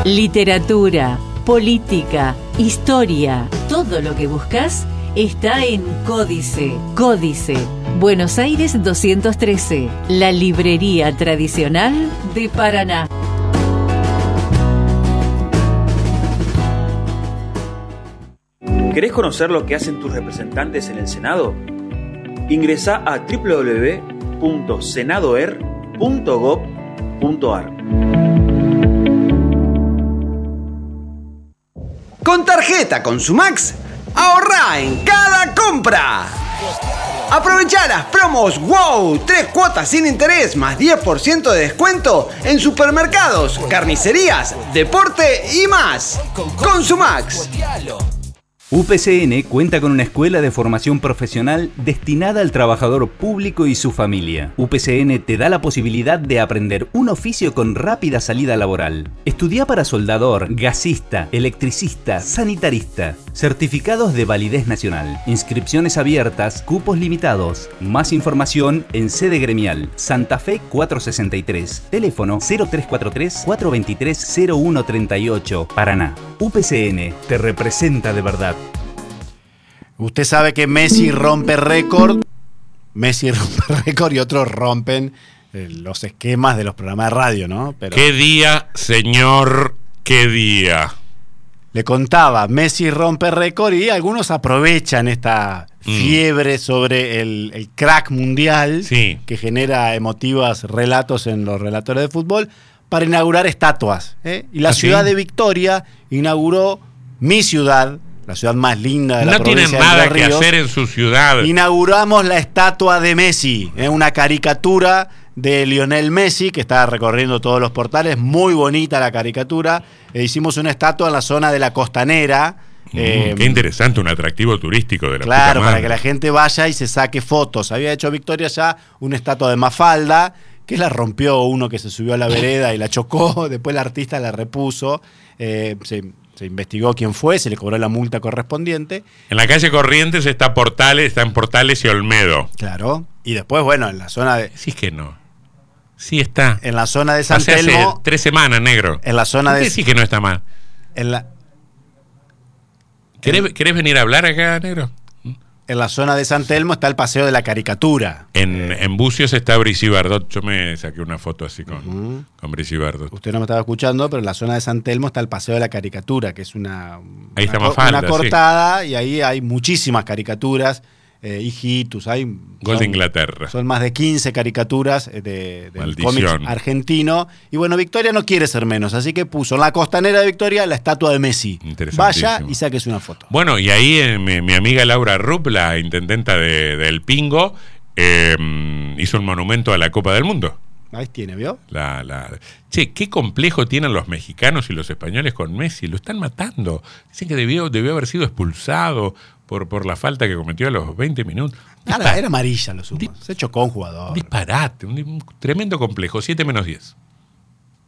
Literatura, política, historia, todo lo que buscas está en Códice. Códice, Buenos Aires 213, la librería tradicional de Paraná. ¿Querés conocer lo que hacen tus representantes en el Senado? Ingresá a www.senadoer.gov.ar. Con tarjeta Consumax, ahorrá en cada compra. Aprovechá las promos WOW, 3 cuotas sin interés más 10% de descuento en supermercados, carnicerías, deporte y más. Consumax. UPCN cuenta con una escuela de formación profesional destinada al trabajador público y su familia. UPCN te da la posibilidad de aprender un oficio con rápida salida laboral. Estudia para soldador, gasista, electricista, sanitarista. Certificados de validez nacional. Inscripciones abiertas, cupos limitados. Más información en sede gremial. Santa Fe 463. Teléfono 0343-423-0138. Paraná. UPCN te representa de verdad. Usted sabe que Messi rompe récord. Messi rompe récord y otros rompen los esquemas de los programas de radio, ¿no? Pero ¿qué día, señor? ¿Qué día? Le contaba, Messi rompe récord y algunos aprovechan esta fiebre sobre el crack mundial que genera emotivos relatos en los relatores de fútbol para inaugurar estatuas. Y la ciudad de Victoria inauguró mi ciudad, la ciudad más linda de la provincia de Entre Ríos. No tienen nada que hacer en su ciudad. Inauguramos la estatua de Messi, una caricatura de Lionel Messi que está recorriendo todos los portales. Muy bonita la caricatura. Hicimos una estatua en la zona de la Costanera. Qué interesante, un atractivo turístico de la Claro, puta madre. para que la gente vaya y se saque fotos. Había hecho Victoria ya una estatua de Mafalda, que la rompió uno que se subió a la vereda y la chocó. Después el artista la repuso. Se investigó quién fue, se le cobró la multa correspondiente. En la calle Corrientes está en Portales y Olmedo. Claro. Y después, bueno, en la zona de... Sí, es que no. Sí está. En la zona de San Hace Telmo... 3 semanas, negro. En la zona de... Sí que no está mal. ¿Querés venir a hablar acá, negro? En la zona de San Telmo está el Paseo de la Caricatura. En Bucios está Brici Bardot. Yo me saqué una foto así con Brici Bardot. Usted no me estaba escuchando, pero en la zona de San Telmo está el Paseo de la Caricatura, que es una cortada, sí. Y ahí hay muchísimas caricaturas, hijitus, hay... Gol de Inglaterra. Son más de 15 caricaturas del cómic argentino. Y bueno, Victoria no quiere ser menos, así que puso en la Costanera de Victoria la estatua de Messi. Vaya y sáquese una foto. Bueno, y ahí mi amiga Laura Rupp, la intendenta del Pingo, hizo un monumento a la Copa del Mundo. Ahí tiene, ¿vio? Che, qué complejo tienen los mexicanos y los españoles con Messi. Lo están matando. Dicen que debió haber sido expulsado por la falta que cometió a los 20 minutos. Era amarilla, lo sumo. Se chocó un jugador. Disparate, un tremendo complejo. 7 menos 10.